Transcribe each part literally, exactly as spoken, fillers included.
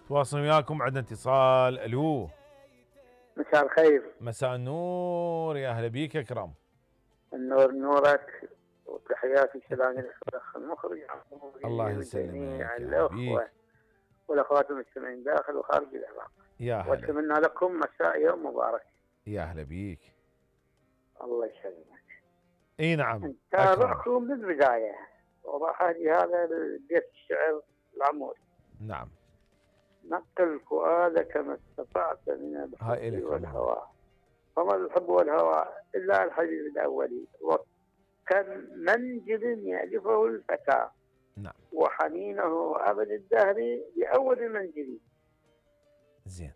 تواصل وياكم. عندنا اتصال. الو، مساء الخير. مساء النور، يا اهلا بيك اكرم. النور نورك، وتحياتي سلام الاخ المخرج الله وجميع يسلمك يا الاخوه حبيك. والاخوات المستمعين داخل وخارج العراق، يا هلا، واتمنى لكم مساء يوم مبارك. يا اهلا بيك. الله يسلمك. اي نعم اكرم. نتابعكم من البدايه، وضحاني هذا بيت الشعر العموري. نعم. نقل فؤادك ما استطعت من هاي الحب الك عموري. والهوى، فما الحب والهوى الا الحبيب الاولي، وكم منزل يألفه الفتى، نعم. وحنينه أبد الدهر بأول منزلي. زين.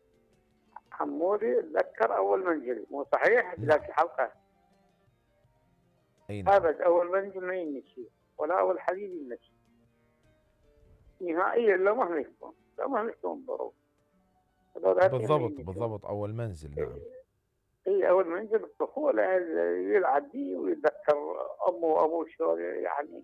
حمودي تذكر أول منزل، مو صحيح ذاك نعم. الحلقة. اي نعم. أبد أول منزل ما ينسي، ولا أول حبيب ينسي نهائيا، لو مهما يكون، لو مهما يكون ظروف. بالضبط بالضبط، اول منزل. نعم. اي اول منزل الطفوله يلعب بيه ويتذكر امه وابوه شلون يعني،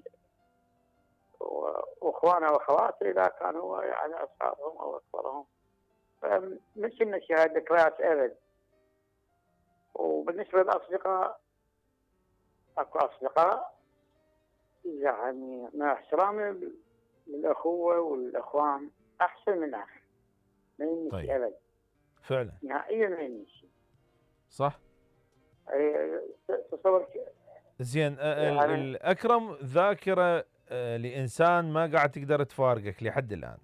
واخوانه واخواته اذا كان هو يعني اصغرهم او اكبرهم. مش ننسي هاي الذكريات ابد. وبالنسبه للاصدقاء، اكو اصدقاء يعني مع احترامي للاخوه والاخوان احسن من اخ، ما ينسي. طيب. ابد فعلا نهائيا ما ينسي. صح. تصور زين. يعني الاكرم ذاكره لانسان ما قاعد تقدر تفارقك لحد الان.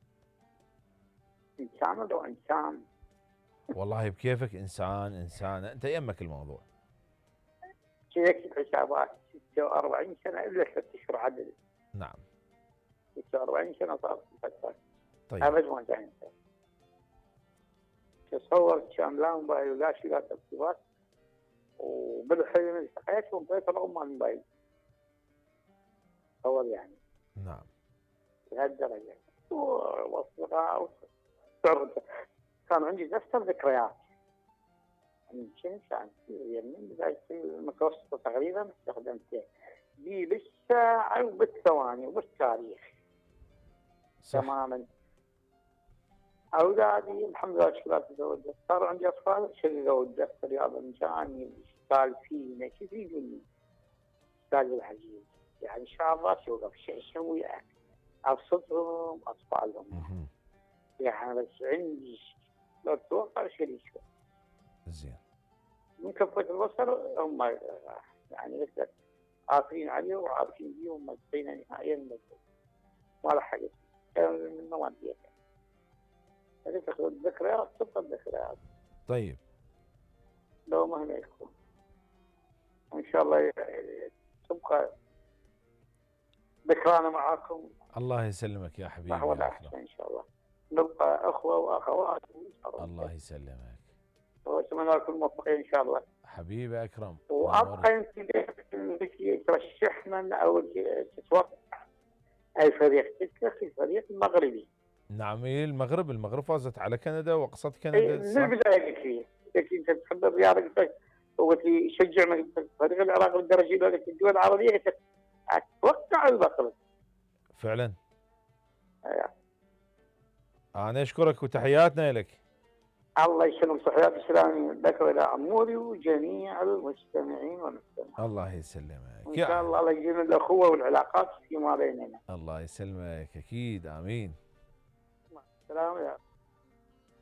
انسان ولا انسان؟ والله بكيفك، انسان انسان انت يمك الموضوع. يكتب حسابات ستة وأربعين سنه الا ثلاث اشهر عدل. نعم. ستة وأربعين سنه صارت فتره. طيب. ابد ما كان. تصور كان لا موبايل ولا شيء، لا ترتيبات، وبالحلم التقيتهم بيطلعوا مال الموبايل. تصور يعني. نعم. لهالدرجه. واصدقاء كان عندي دفتر ذكريات. من كم سنه من بدايه المتوسطه تقريبا استخدمته بي بالساعه وبالثواني وبالتاريخ. صح. تماما. اولادي الحمد لله شكرا تزوجت، صار عندي اطفال شغلوا الدفتر يا بنجاني سالفين كيف يجوني استاذ العزيز، يعني شعر راسي وقف شيء اسوي ابسطهم اطفالهم. يعني بس عندي لو تتوقع شيء شو. زين. من كفة البصر هم يعني مثل عارفين عليه وعارفين بيه ومسكين نهائيا ما راح حاجه من مواد هذه الذكريات تبقى الذكريات. طيب. لو مهما يكون ان شاء الله تبقى ذكرانا معاكم. الله يسلمك يا حبيبي. نحو الاحسن ان شاء الله، نبقى اخوه واخوات ان شاء الله. الله يسلمك. واتمنى لكم الموفقين ان شاء الله. حبيبي اكرم. وابقى انت ترشحنا او تتوقع اي فريق تتلقي الفريق المغربي. نعم. المغرب المغرب فازت على كندا وقصت كندا. من البدايه قلت لي قلت انت تحب الرياضه، وقلت لي شجع فريق العراق بالدرجه الاولى، قلت الدول العربيه قلت اتوقع المغرب. فعلا. أيه. انا اشكرك وتحياتنا لك. الله يسلمك، تحيات السلام لك والى عموري وجميع المستمعين والمستمعات. الله يسلمك. ان شاء الله الله يجزينا الاخوه والعلاقات فيما بيننا. الله يسلمك اكيد. امين. السلام عليكم.